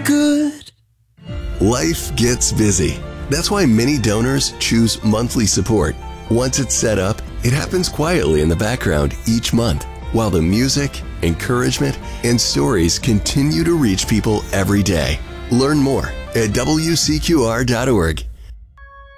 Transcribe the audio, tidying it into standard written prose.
good. Life gets busy. That's why many donors choose monthly support. Once it's set up, it happens quietly in the background each month, while the music, encouragement, and stories continue to reach people every day. Learn more at WCQR.org.